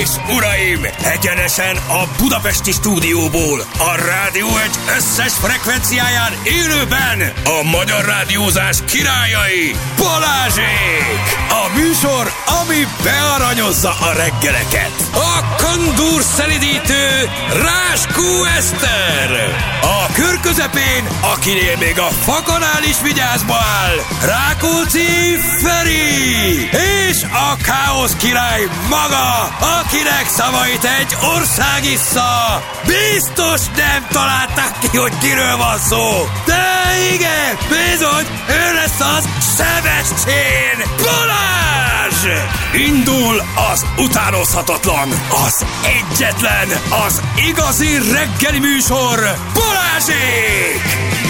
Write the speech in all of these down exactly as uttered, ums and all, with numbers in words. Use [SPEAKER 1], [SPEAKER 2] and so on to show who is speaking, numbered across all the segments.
[SPEAKER 1] és uraim, egyenesen a budapesti stúdióból, a Rádió egy összes frekvenciáján élőben a magyar rádiózás királyai, Balázsék! A műsor, ami bearanyozza a reggeleket. A kondúr szelidítő Ráskó Eszter. A kör közepén, akinél még a fakanál is vigyázba áll, Rákóczi Feri. És a káosz király maga, akinek szavait egy ország issza. Biztos nem találták ki, hogy kiről van szó. De igen, bizony, ő lesz az Sebestyén Balázs! Indul az utánozhatatlan, az egyetlen, az igazi reggeli műsor, Balázsék!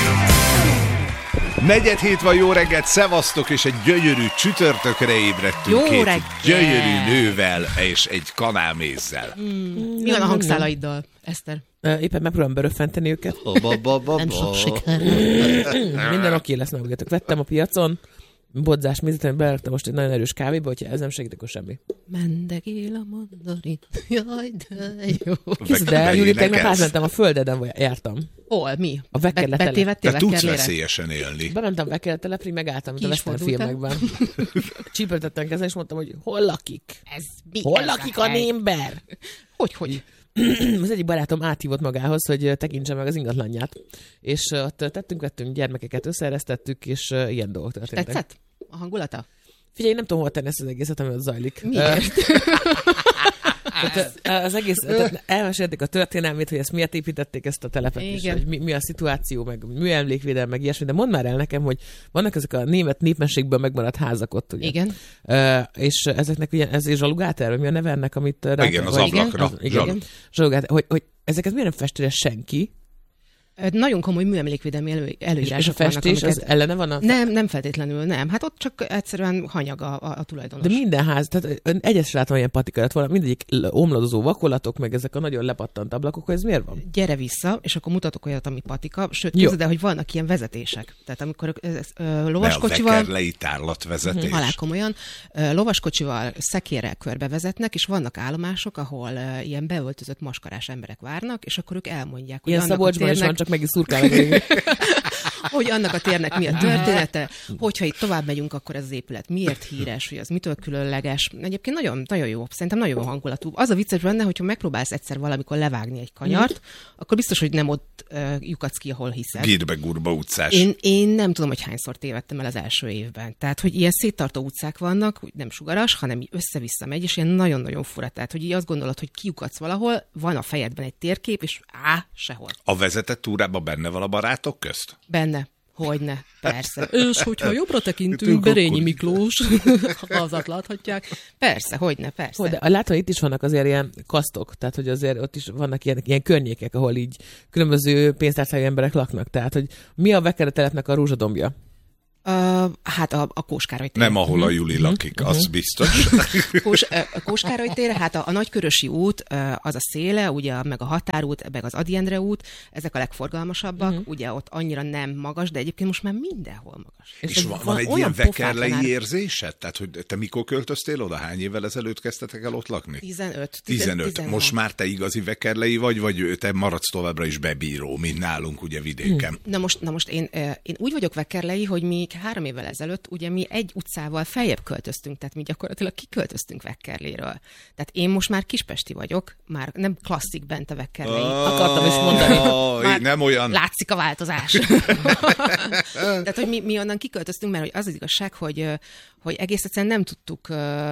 [SPEAKER 2] Negyed hét van, jó reggelt, szevasztok, és egy gyönyörű csütörtökre ébredtünk.
[SPEAKER 3] Jó
[SPEAKER 2] két
[SPEAKER 3] reggel.
[SPEAKER 2] gyönyörű nővel és egy kanálmézzel.
[SPEAKER 3] Mm, mi van a hangszálaiddal, Eszter?
[SPEAKER 4] Uh, éppen megpróbálom beröffenteni őket.
[SPEAKER 3] Nem sok siker.
[SPEAKER 4] Minden oké lesz, nem tudjátok. Vettem a piacon, bodzás mézet, amit beleraktam most egy nagyon erős kávéba, hogyha ez nem segít, akkor semmi.
[SPEAKER 3] Mendegél a mandarin, jaj, de jó.
[SPEAKER 4] De Júli, tegnap átmentem a földeden, jártam.
[SPEAKER 3] Hol, mi?
[SPEAKER 4] A Vekkerle telep.
[SPEAKER 2] Te tudsz veszélyesen élni.
[SPEAKER 4] Bementem a Vekkerle telepre, megálltam, mint a western filmekben. Csípeltettem kezel, és mondtam, hogy hol lakik?
[SPEAKER 3] Ez mi?
[SPEAKER 4] Hol
[SPEAKER 3] ez
[SPEAKER 4] lakik
[SPEAKER 3] a,
[SPEAKER 4] a némber?
[SPEAKER 3] Hogy, hogy?
[SPEAKER 4] Az egyik barátom áthívott magához, hogy tekintse meg az ingatlanját. És ott tettünk, vettünk gyermekeket, összeeresztettük, és ilyen dolgok történtek.
[SPEAKER 3] Tetszett a hangulata?
[SPEAKER 4] Figyelj, nem tudom, hol tenni ezt az egészet, ami ott zajlik.
[SPEAKER 3] Miért?
[SPEAKER 4] Tehát az egész, tehát elmesélték a történelmét, hogy ezt miért építették ezt a telepet,
[SPEAKER 3] igen.
[SPEAKER 4] és hogy mi, mi a szituáció, meg műemlékvédelem, meg ilyesmi, de mondd már el nekem, hogy vannak ezek a német népmességből megmaradt házak ott, ugye?
[SPEAKER 3] Igen.
[SPEAKER 4] Uh, és ezeknek ugye, ez is zsalugáter, vagy mi a neve ennek, amit...
[SPEAKER 2] Igen, az ablakra.
[SPEAKER 4] Igen, zsalugáter, hogy, hogy ezeket miért nem festőre senki?
[SPEAKER 3] Nagyon komoly műemlékvédelmi elő, előírások
[SPEAKER 4] és a festés
[SPEAKER 3] vannak,
[SPEAKER 4] az ellene van? A...
[SPEAKER 3] Nem, nem feltétlenül, nem. Hát ott csak egyszerűen hanyag a, a, a tulajdonos.
[SPEAKER 4] De minden ház, tehát egyes látom ilyen patikárat, valami mindegyik omladozó vakolatok, meg ezek a nagyon lepattant ablakok, hogy ez miért van?
[SPEAKER 3] Gyere vissza, és akkor mutatok olyat, ami patika. Sőt,
[SPEAKER 4] Jó.
[SPEAKER 3] képzeld el, hogy vannak ilyen vezetések. Tehát amikor ez, ö, lovaskocsival...
[SPEAKER 2] Ne a Vekkerlei tárlatvezetés.
[SPEAKER 3] Halál komolyan. Ö, lovaskocsival, szekérrel körbe vezetnek, és vannak állomások, ahol ö, ilyen beöltözött maskarás emberek várnak, és akkor ők elmondják, hogy
[SPEAKER 4] ilyen Szabolcsban is van, csak meg is szurkálnak.
[SPEAKER 3] hogy annak a térnek mi a története, hogyha itt tovább megyünk, akkor ez az épület miért híres, hogy az mitől különleges. Egyébként nagyon, nagyon jó, szerintem nagyon jó hangulatú. Az a vicces benne, hogyha megpróbálsz egyszer valamikor levágni egy kanyart, mm. akkor biztos, hogy nem ott uh, lyukadsz ki, ahol hiszed.
[SPEAKER 2] Gírbe-gurba utcás.
[SPEAKER 3] Én, én nem tudom, hogy hányszor tévedtem el az első évben. Tehát, hogy ilyen széttartó utcák vannak, nem sugaras, hanem így össze-vissza megy, és ilyen nagyon-nagyon fura. Tehát, hogy így azt gondolod, hogy kiukadsz valahol, van a fejedben egy térkép, és á, sehol.
[SPEAKER 2] A vezetett túrában benne van a barátok közt?
[SPEAKER 3] Benne. Hogyne, persze.
[SPEAKER 4] És hogyha jobbra tekintünk,
[SPEAKER 3] Berényi Miklós, hazat láthatják. Persze, hogyne, persze.
[SPEAKER 4] Hogy, de látva itt is vannak azért ilyen kasztok, tehát hogy azért ott is vannak ilyen, ilyen környékek, ahol így különböző pénztárcájú emberek laknak. Tehát, hogy mi a Vekkerle telepnek a rózsadombja?
[SPEAKER 3] Uh, hát a, a Kóskároly tér.
[SPEAKER 2] Nem, ahol a Juli lakik, az uh-huh. biztos.
[SPEAKER 3] Kós, a Kóskároly tér, hát a, a Nagykörösi út, az a széle, ugye, meg a Határút, meg az Ady Endre út, ezek a legforgalmasabbak, uh-huh. ugye ott annyira nem magas, de egyébként most már mindenhol magas.
[SPEAKER 2] És, és van, van egy ilyen vekkerlei érzésed? Tehát, hogy te mikor költöztél oda? Hány évvel ezelőtt kezdtetek el ott lakni?
[SPEAKER 3] tizenöt.
[SPEAKER 2] tizenöt. Most már te igazi vekkerlei vagy, vagy te maradsz továbbra is bebíró, mint nálunk ugye vidéken?
[SPEAKER 3] Hmm. Na most, na most én, én úgy vagyok vekkerlei, hogy mi három évvel ezelőtt ugye mi egy utcával feljebb költöztünk, tehát mi gyakorlatilag kiköltöztünk Vekkerléről. Tehát én most már kispesti vagyok, már nem klasszik bent a Vekkerlei.
[SPEAKER 2] Oh,
[SPEAKER 3] Akartam is mondani.
[SPEAKER 2] Oh, nem olyan.
[SPEAKER 3] Látszik a változás. Tehát, hogy mi, mi onnan kiköltöztünk, mert hogy az az igazság, hogy, hogy egész egyszerűen nem tudtuk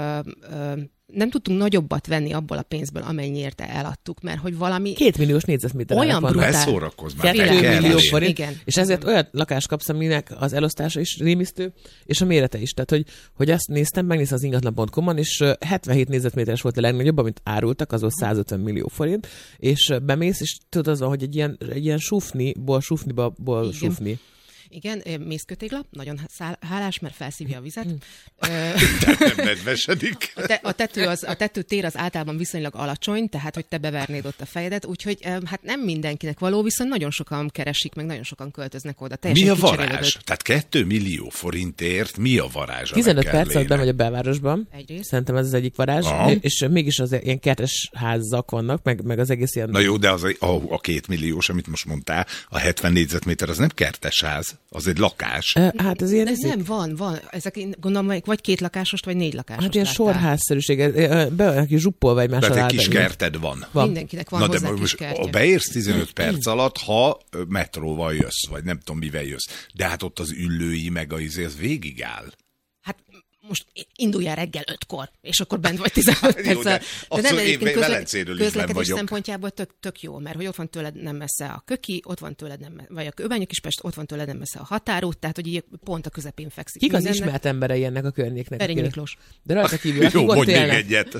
[SPEAKER 3] nem tudtunk nagyobbat venni abból a pénzből, amennyiért eladtuk, mert hogy valami...
[SPEAKER 4] Két milliós négyzetméter
[SPEAKER 3] olyan brutál...
[SPEAKER 2] Beszórakozz már.
[SPEAKER 4] Kettő millió forint,
[SPEAKER 3] igen.
[SPEAKER 4] És ezért olyan lakást kapsz, aminek az elosztása is rémisztő, és a mérete is. Tehát, hogy, hogy azt néztem, megnéztem az ingatlan pont com-on, és hetvenhét négyzetméteres volt a legnagyobb, amit árultak, az volt százötven millió forint, és bemész, és tudod azon, hogy egy ilyen, egy ilyen sufniból, sufniból sufni.
[SPEAKER 3] Igen, mészkötégla, nagyon hálás, mert felszívja a vizet.
[SPEAKER 2] Tehát nem nedvesedik.
[SPEAKER 3] A, te, a, tető az, a tetőtér az általában viszonylag alacsony, tehát hogy te bevernéd ott a fejedet, úgyhogy hát nem mindenkinek való, viszont nagyon sokan keresik, meg nagyon sokan költöznek oda.
[SPEAKER 2] Mi a varázs? Tehát kettő millió forintért mi a varázs?
[SPEAKER 4] tizenöt perc alatt bemegy a belvárosban.
[SPEAKER 3] Egyrészt.
[SPEAKER 4] Szerintem ez az egyik varázs. Aha. És mégis az ilyen kertes házak vannak, meg, meg az egész ilyen...
[SPEAKER 2] Na jó, de az a, a, a két milliós, amit most mondtál, a hetven négyzetméter, az nem kertes ház, az egy lakás.
[SPEAKER 4] Hát ez ilyen...
[SPEAKER 3] De nem, van, van. Ezek gondolom, vagy két lakásost, vagy négy lakásost.
[SPEAKER 4] Hát ilyen sorházszerűség. Be van neki zsuppolva egymásra.
[SPEAKER 2] Tehát egy kis kerted van.
[SPEAKER 3] van. Mindenkinek van. Na hozzá de kis kertje.
[SPEAKER 2] Beérsz tizenöt perc alatt, ha metróval jössz, vagy nem tudom mivel jössz. De hát ott az üllői meg a izé, az végig áll.
[SPEAKER 3] Hát most induljál reggel ötkor, és akkor bent vagy tizenöt perccel. De, de nem, egyébként közle- közlekedés szempontjából tök, tök jó, mert hogy ott van tőled nem messze a Köki, ott van tőled nem messze, vagy a Kőbánya-Kispest, ott van tőled nem messze a határút, tehát hogy így pont a közepén fekszik.
[SPEAKER 4] Kik az ismert emberei ennek a környéknek?
[SPEAKER 3] Berényi Miklós.
[SPEAKER 4] De rajta kívül,
[SPEAKER 2] jó, mondj még egyet.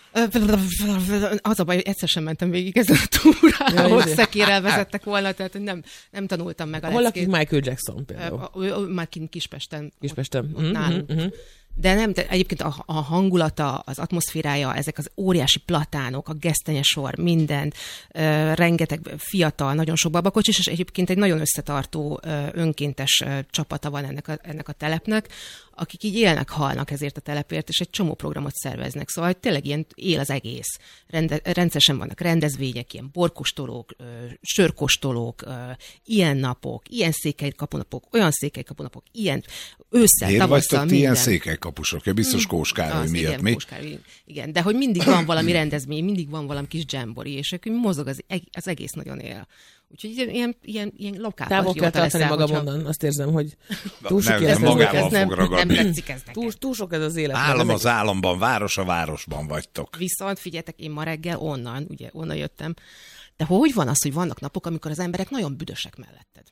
[SPEAKER 3] Az a baj, hogy egyszer sem mentem végig ezen a túrán, ahol szekérrel vezettek volna, tehát nem, nem tanultam meg a
[SPEAKER 4] leckét. Hol lakik Michael Jackson például?
[SPEAKER 3] Már Kispesten.
[SPEAKER 4] Kispesten.
[SPEAKER 3] Ott, ott nálunk. Mm-hmm. De nem, de egyébként a, a hangulata, az atmoszférája, ezek az óriási platánok, a gesztenyesor, minden, uh, rengeteg fiatal, nagyon sok babakocsis, és egyébként egy nagyon összetartó, uh, önkéntes uh, csapata van ennek a, ennek a telepnek, akik így élnek, halnak ezért a telepért, és egy csomó programot szerveznek. Szóval tényleg ilyen él az egész. Rende, rendszeresen vannak rendezvények, ilyen borkostolók, uh, sörkostolók, uh, ilyen napok, ilyen székelykapunapok, olyan székelykapunapok, ilyen ősszel, tavasszal, minden.
[SPEAKER 2] Ilyen székelykapusok, ja, biztos Kós Károly
[SPEAKER 3] az,
[SPEAKER 2] miatt,
[SPEAKER 3] igen,
[SPEAKER 2] mi?
[SPEAKER 3] Kós Károly, igen, de hogy mindig van valami rendezvény, mindig van valami kis dzsambori, és akkor mozog az, az egész nagyon él. Úgyhogy ilyen, ilyen, ilyen lokálpatrióta
[SPEAKER 4] leszel. Távol kell tartani magam hogyha... onnan, azt érzem, hogy túl sok
[SPEAKER 2] nem, magával
[SPEAKER 3] nem,
[SPEAKER 2] fog ragadni.
[SPEAKER 3] Nem tetszik ez
[SPEAKER 4] túl, túl sok ez az élet.
[SPEAKER 2] Állam az államban, város a városban vagytok.
[SPEAKER 3] Viszont figyeljetek, én ma reggel onnan, ugye onnan jöttem, de hogy van az, hogy vannak napok, amikor az emberek nagyon büdösek melletted?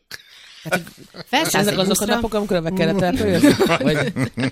[SPEAKER 3] Tehát,
[SPEAKER 4] ezek azok buszra... a napok, amikor a vekeretelpől jössz?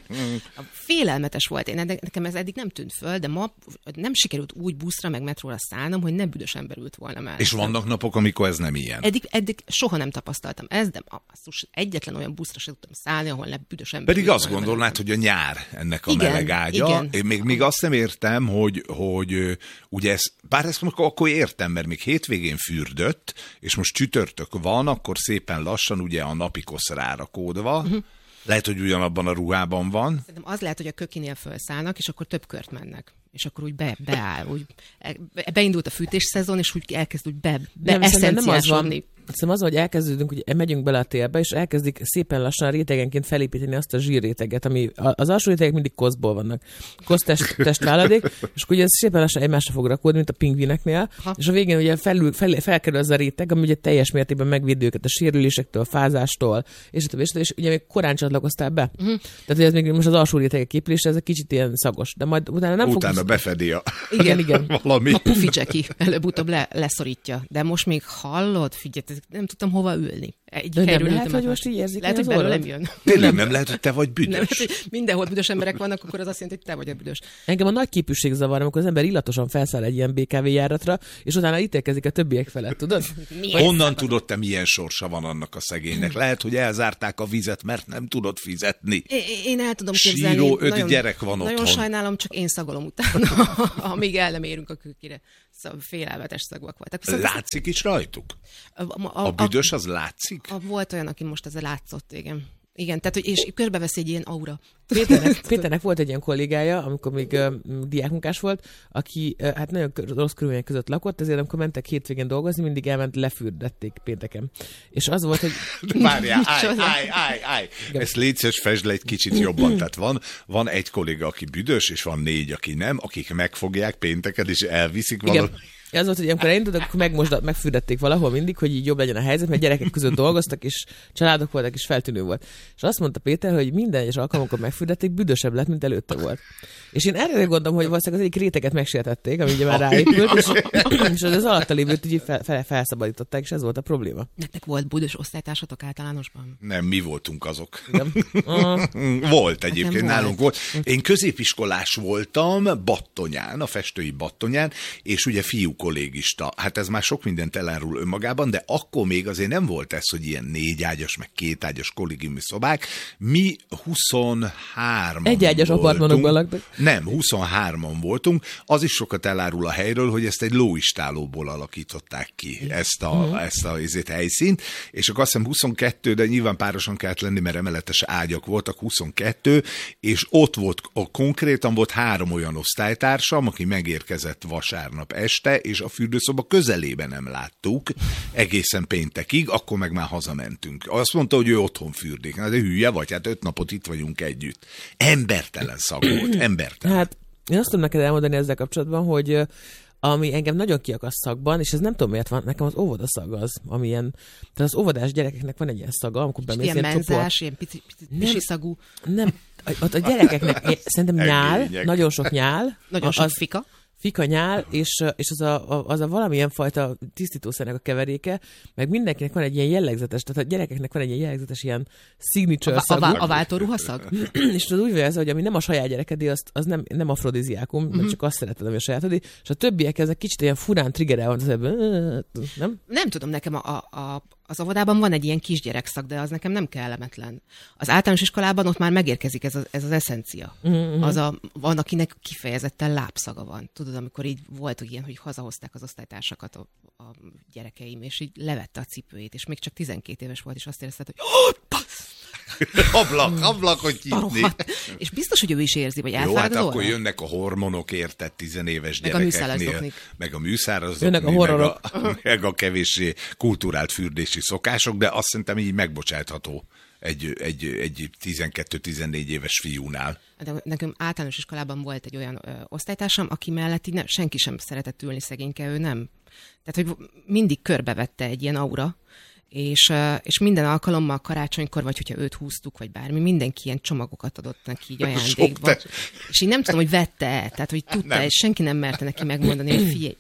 [SPEAKER 3] Félelmetes volt. Én, nekem ez eddig nem tűnt föl, de ma nem sikerült úgy buszra meg metróra szállnom, hogy ne büdös ember ült volna már.
[SPEAKER 2] És vannak napok, amikor ez nem ilyen?
[SPEAKER 3] Eddig, eddig soha nem tapasztaltam ezt, de asszus, egyetlen olyan buszra sem tudtam szállni, ahol ne büdös ember.
[SPEAKER 2] Pedig azt gondolnád, hogy a nyár ennek a igen, meleg ágya. Igen. Én még, még azt nem értem, hogy, hogy ugye ez, bár ezt akkor értem, mert még hétvégén fürdött, és most csütörtök van, akkor szépen lassan ugye a napi kosz rárakódva. Uh-huh. Lehet, hogy ugyanabban a ruhában van.
[SPEAKER 3] Szerintem az lehet, hogy a Kökinél felszállnak, és akkor több kört mennek. És akkor úgy be, beáll. Úgy, beindult a fűtésszezon, és úgy elkezd úgy be, be eszenciásodni.
[SPEAKER 4] Szerintem az, hogy elkezdődünk, hogy megyünk bele a télbe, és elkezdik szépen lassan rétegenként felépíteni azt a zsírréteget, ami az alsó rétegek mindig koszból vannak. Kosz test, testváladék, és akkor ugye ez szépen lassan egymásra fog rakódni, mint a pingvineknél, ha. És a végén ugye felül, fel, felkerül az a réteg, ami ugye teljes mértékben megvéd őket a sérülésektől, a fázástól, és a többi, és, és ugye még korán csatlakoztál be. Uh-huh. Tehát ugye ez még most az alsó rétegek képülése, ez egy kicsit ilyen szagos, de majd utána nem
[SPEAKER 2] utána
[SPEAKER 4] fog...
[SPEAKER 2] befedi a...
[SPEAKER 4] Igen, igen.
[SPEAKER 2] Valami.
[SPEAKER 3] A pufi Jackie előbb-utóbb le, leszorítja, de most még hallod, figyelj, nem tudtam hova ülni. Egy
[SPEAKER 4] de nem lehet, hogy most így érzik.
[SPEAKER 3] Lehet, hogy belőlem jön.
[SPEAKER 2] Tényleg nem lehet, hogy te vagy büdös. Nem,
[SPEAKER 3] lehet, hogy mindenhol büdös emberek vannak, akkor az azt jelenti, hogy te vagy a büdös.
[SPEAKER 4] Engem a nagy képűség zavar, amikor az ember illatosan felszáll egy ilyen bé ká vé járatra, és utána ítélkezik a többiek felett, tudod?
[SPEAKER 2] Honnan tudod te, milyen sorsa van annak a szegénynek? Lehet, hogy elzárták a vizet, mert nem tudod fizetni.
[SPEAKER 3] É, én el tudom képzelni.
[SPEAKER 2] Síró öt
[SPEAKER 3] nagyon,
[SPEAKER 2] gyerek van otthon.
[SPEAKER 3] Nagyon sajnálom, csak én szagolom utána, amíg el nem érünk a Kőkire. Szóval félelmetes szagok voltak.
[SPEAKER 2] Szóval látszik is rajtuk? A, a, a büdös az látszik?
[SPEAKER 3] A, volt olyan, aki most ez látszott, igen. Igen, tehát, hogy, és körbevesz egy ilyen aura.
[SPEAKER 4] Péternek, Péternek volt egy ilyen kollégája, amikor még uh, diákmunkás volt, aki uh, hát nagyon rossz körülmények között lakott, ezért amikor mentek hétvégén dolgozni, mindig elment, lefürdették pénteken. És az volt, hogy...
[SPEAKER 2] Várjál, állj, állj, állj, állj. Ezt légy szíves, fesd le egy kicsit jobban. Tehát van, van egy kolléga, aki büdös, és van négy, aki nem, akik megfogják pénteken, és elviszik valami.
[SPEAKER 4] Az volt, hogy ilyenkor elindultak, akkor megmosdat, megfürdették valahol mindig, hogy így jobb legyen a helyzet, mert gyerekek között dolgoztak, és családok voltak, és feltűnő volt. És azt mondta Péter, hogy minden egyes alkalomkor megfürdették, büdösebb lett, mint előtte volt. És én erre gondolom, hogy valószínűleg az egyik réteget megsértették, ami ugye már ráépült, és, és az, az alatta lévőt így fel, fel, felszabadították, és ez volt a probléma.
[SPEAKER 3] Nektek volt büdös osztálytársatok általánosban?
[SPEAKER 2] Nem, mi voltunk azok. Volt egyébként, nálunk volt. Én középiskolás voltam Battonyán, a festői Battonyán, és ugye fiúk kollégista. Hát ez már sok mindent elárul önmagában, de akkor még azért nem volt ez, hogy ilyen négyágyas, meg kétágyas kollégiumi szobák. Mi huszonhárman
[SPEAKER 4] Egyágyas apartmanokban laktak.
[SPEAKER 2] Nem, huszonhárman voltunk. Az is sokat elárul a helyről, hogy ezt egy lóistálóból alakították ki, ezt a, uh-huh. ezt a ezért helyszínt, és akkor azt hiszem huszonkettő, de nyilván párosan kellett lenni, mert emeletes ágyak voltak, huszonkettő, és ott volt, a konkrétan volt három olyan osztálytársam, aki megérkezett vasárnap este, és a fürdőszoba közelében nem láttuk egészen péntekig, akkor meg már hazamentünk. Azt mondta, hogy ő otthon fürdik. Na, de hülye vagy, hát öt napot itt vagyunk együtt. Embertelen szag volt, embertelen.
[SPEAKER 4] Hát én azt tudom neked elmondani ezzel kapcsolatban, hogy ami engem nagyon kiakaszt szagban, és ez nem tudom miért van, nekem az óvodaszag az, amilyen, tehát az óvodás gyerekeknek van egy ilyen szaga, amikor bemész
[SPEAKER 3] ilyen
[SPEAKER 4] ilyen
[SPEAKER 3] menzás,
[SPEAKER 4] csoport.
[SPEAKER 3] ilyen pici, pici nem, szagú.
[SPEAKER 4] Nem, ott a gyerekeknek szerintem nyál,
[SPEAKER 2] Egények.
[SPEAKER 4] nagyon sok nyál.
[SPEAKER 3] Nagyon sok
[SPEAKER 4] az,
[SPEAKER 3] fika.
[SPEAKER 4] Fika nyál, és, és az, a, az a valamilyen fajta tisztítószernek a keveréke, meg mindenkinek van egy ilyen jellegzetes, tehát a gyerekeknek van egy ilyen jellegzetes ilyen signature
[SPEAKER 3] A,
[SPEAKER 4] szagú.
[SPEAKER 3] a, a váltóruhaszag?
[SPEAKER 4] És tudod úgy vélsz, hogy ami nem a saját gyerekedé, az, az nem, nem afrodiziákum, mm-hmm. mert csak azt szereted, ami a sajátodé, és a többiek ezek kicsit ilyen furán triggerel van, az ebben, nem?
[SPEAKER 3] Nem tudom, nekem a, a, a, az óvodában van egy ilyen kisgyerekszak, de az nekem nem kellemetlen. Az általános iskolában ott már megérkezik ez, a, ez az eszencia. Mm-hmm. Az a, van, akinek kifejezetten lábszaga van. Tudod, amikor így volt ilyen, hogy hazahozták az osztálytársakat a, a gyerekeim, és így levette a cipőjét, és még csak tizenkét éves volt, és azt érezted, hogy oh, passz!
[SPEAKER 2] Ablak, ablakot nyitni.
[SPEAKER 3] És biztos, hogy ő is érzi, vagy
[SPEAKER 2] Jó,
[SPEAKER 3] elfárad
[SPEAKER 2] hát
[SPEAKER 3] az
[SPEAKER 2] akkor
[SPEAKER 3] orra?
[SPEAKER 2] jönnek a hormonok, érted, tizenéves
[SPEAKER 3] Meg a
[SPEAKER 2] gyerekeknél.
[SPEAKER 3] műszárazdoknik.
[SPEAKER 2] Meg a műszárazdoknik.
[SPEAKER 4] Jönnek a horrorok.
[SPEAKER 2] Meg a, meg a kevéssé kulturált fürdési szokások, de azt szerintem így megbocsátható egy, egy, egy tizenkettő-tizennégy éves fiúnál.
[SPEAKER 3] De nekem általános iskolában volt egy olyan ö, osztálytársam, aki mellett így nem, senki sem szeretett ülni, szegényke, ő nem. Tehát, hogy mindig körbevette egy ilyen aura, és, és minden alkalommal karácsonykor, vagy hogyha őt húztuk, vagy bármi, mindenki ilyen csomagokat adott neki így ajándékba. És így nem tudom, hogy vette-e, tehát hogy tudta, és senki nem merte neki megmondani, hogy figyelj,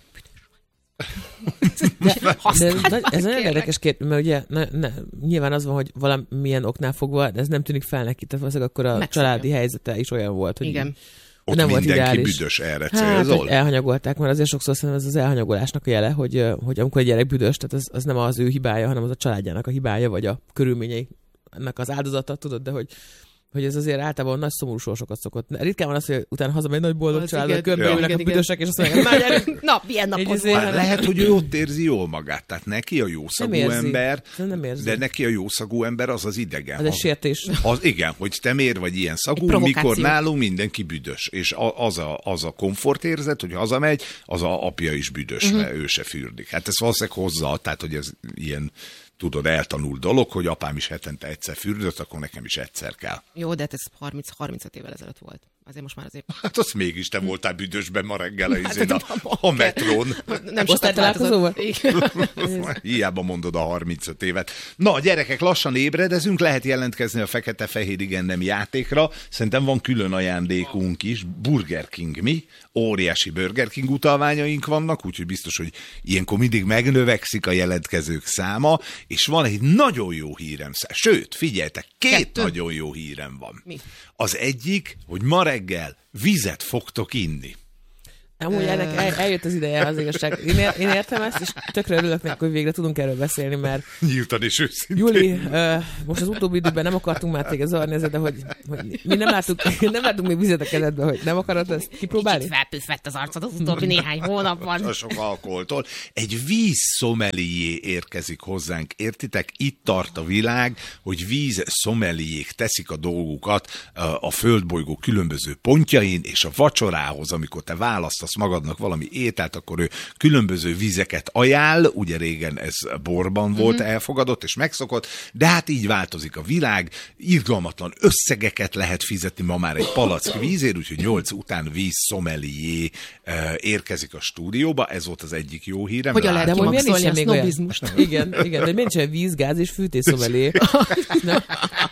[SPEAKER 4] De, de, de ez nagyon érdekes kérdés, mert ugye ne, ne, nyilván az van, hogy valamilyen oknál fogva, de ez nem tűnik fel neki, tehát valószínűleg akkor a
[SPEAKER 3] Megszokja.
[SPEAKER 4] Családi helyzete is olyan volt, hogy
[SPEAKER 3] igen.
[SPEAKER 2] Ott
[SPEAKER 4] nem volt
[SPEAKER 2] mindenki
[SPEAKER 4] ideális.
[SPEAKER 2] büdös, erre
[SPEAKER 4] Hát,
[SPEAKER 2] célzol?
[SPEAKER 4] hogy elhanyagolták, mert azért sokszor szerintem ez az elhanyagolásnak a jele, hogy, hogy amikor egy gyerek büdös, tehát az, az nem az ő hibája, hanem az a családjának a hibája, vagy a körülményei ennek az áldozata, tudod, de hogy hogy ez azért általában nagy szomorú sorsokat szokott. Ritkán van az, hogy utána hazamegy nagy boldog
[SPEAKER 3] Az
[SPEAKER 4] család,
[SPEAKER 3] igen.
[SPEAKER 4] körbeülnek
[SPEAKER 3] Ja.
[SPEAKER 4] a büdösek, és azt mondják, már gyerünk!
[SPEAKER 3] Na, milyen napod
[SPEAKER 4] izé-
[SPEAKER 3] volt?
[SPEAKER 2] Hát lehet, hogy ő ott érzi jól magát. Tehát neki a jószagú
[SPEAKER 4] Nem érzi.
[SPEAKER 2] ember,
[SPEAKER 4] Nem érzi.
[SPEAKER 2] de neki a jószagú ember az az idegen.
[SPEAKER 4] Az egy sértés.
[SPEAKER 2] Az, igen, hogy te miért vagy ilyen szagú,
[SPEAKER 3] provokáció.
[SPEAKER 2] mikor nálunk mindenki büdös. És a, az, a, az a komfortérzet, hogy hazamegy, az a apja is büdös, uh-huh. mert ő se fürdik. Hát ez valószínűleg hozza, tehát hogy ez ilyen, tudod, eltanult dolog, hogy apám is hetente egyszer fürdött, akkor nekem is egyszer kell.
[SPEAKER 3] Jó, de hát ez harminc-harmincöt évvel ezelőtt volt. Azért most már azért...
[SPEAKER 2] Hát az mégis te voltál büdösben ma reggel a,
[SPEAKER 3] Hát,
[SPEAKER 2] izén a, a metrón.
[SPEAKER 3] Nem sokat
[SPEAKER 4] Osztálytalálkozó
[SPEAKER 3] változott.
[SPEAKER 2] Hiába mondod a harmincöt évet. Na, gyerekek, lassan ébredezünk, lehet jelentkezni a fekete-fehér igen nem játékra. Szerintem van külön ajándékunk is. Burger King, mi? Óriási Burger King utalványaink vannak, úgyhogy biztos, hogy ilyenkor mindig megnövekszik a jelentkezők száma, és van egy nagyon jó hírem. Sőt, figyeljetek, két
[SPEAKER 3] Kettő?
[SPEAKER 2] nagyon jó hírem van.
[SPEAKER 3] Mi?
[SPEAKER 2] Az egyik, hogy ma reggel vizet fogtok inni.
[SPEAKER 4] Amúgy ennek el, eljött az ideje, az igazság. Én, ér, én értem ezt, és tökre örülök neki, hogy végre tudunk erről beszélni, mert
[SPEAKER 2] Nyíltan és őszintén.
[SPEAKER 4] Júli, uh, most az utóbbi időben nem akartunk már téged zavarni ezzel, de hogy, hogy mi nem láttuk, nem láttuk még vizet a kezedbe, hogy nem akarod ezt kipróbálni?
[SPEAKER 3] Kicsit felpüffett az arcod az utóbbi néhány hónapban.
[SPEAKER 2] A sok alkoholtól. Egy vízszomelié érkezik hozzánk, értitek? Itt tart a világ, hogy vízszomeliék teszik a dolgukat a földbolygó különböző pontjain, és a vacsorához, amikor te választasz magadnak valami ételt, akkor ő különböző vízeket ajánl, ugye régen ez borban volt mm-hmm. elfogadott és megszokott, de hát így változik a világ, irgalmatlan összegeket lehet fizetni ma már egy palack vízért, úgyhogy nyolc után vízszomelié érkezik a stúdióba, ez volt az egyik jó hírem.
[SPEAKER 3] Hogyan lehet
[SPEAKER 4] de hogy miért
[SPEAKER 3] kimaxolni
[SPEAKER 4] nincsen
[SPEAKER 3] a
[SPEAKER 4] még olyan?
[SPEAKER 3] sznobizmust?
[SPEAKER 4] Igen, igen, de miért nincsen vízgáz és fűtészomelé?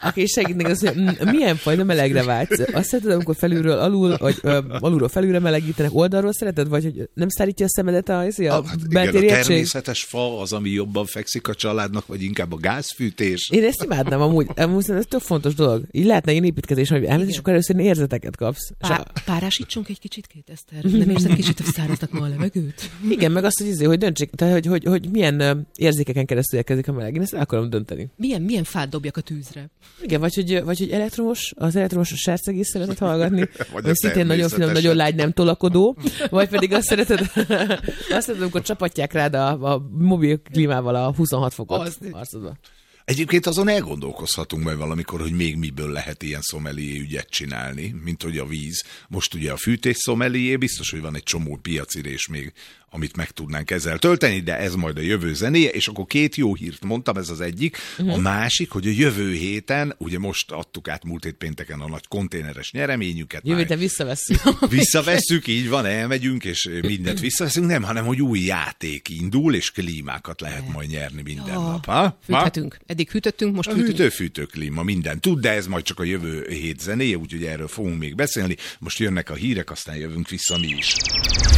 [SPEAKER 4] aki segítnek, az, hogy milyen fajta melegre vágysz? Azt szereted, amikor felülről alul, vagy ö, alulról felülre melegítenek, oldalról szereted, vagy hogy nem szárítja a szemedet a, a, a,
[SPEAKER 2] hát igen, a természetes fa az, ami jobban fekszik a családnak, vagy inkább a gázfűtés?
[SPEAKER 4] Én ezt imádnám amúgy, amúgy ez tök fontos dolog. Így lehetne ilyen építkezés, hogy elmész, és akkor először érzeteket kapsz.
[SPEAKER 3] Pá- a... Párásítsunk egy kicsit két, Eszter. Nem érzed kicsit száraznak ma a levegőt?
[SPEAKER 4] Igen, meg azt, hogy, izé, hogy döntsék, tehát, hogy, hogy, hogy milyen érzékeken keresztül érkezik a meleg. Én ezt el akarom dönteni.
[SPEAKER 3] Milyen, milyen fát dobjak a tűzre?
[SPEAKER 4] Igen, vagy hogy, vagy hogy elektromos, az elektromos sercegés szereted hallgatni, vagy szintén nagyon finom, nagyon lágy, nem tolakodó, vagy pedig azt szereted, azt szereted, amikor csapatják rád a, a mobil klímával a huszonhat fokot arcodba.
[SPEAKER 2] Egyébként azon elgondolkozhatunk majd valamikor, hogy még miből lehet ilyen szomelié ügyet csinálni, mint hogy a víz. Most ugye a fűtés szomelié, biztos, hogy van egy csomó piacirés még, amit meg tudnánk ezzel tölteni, de ez majd a jövő zenéje, és akkor két jó hírt mondtam, ez az egyik. Uh-huh. A másik, hogy a jövő héten, ugye most adtuk át múlt hét pénteken a nagy konténeres nyereményüket.
[SPEAKER 4] Jövő héten visszavesszük.
[SPEAKER 2] Visszavesszük, így van, elmegyünk, és mindent visszaveszünk, nem, hanem hogy új játék indul, és klímákat lehet majd nyerni minden ja. nap. Ha?
[SPEAKER 3] Fűthetünk. Eddig hűtöttünk, most
[SPEAKER 2] hűtünk. Hűtő-fűtő klíma, minden tud, de ez majd csak a jövő hét zenéje, úgyhogy erről fogunk még beszélni. Most jönnek a hírek, aztán jövünk vissza mi is.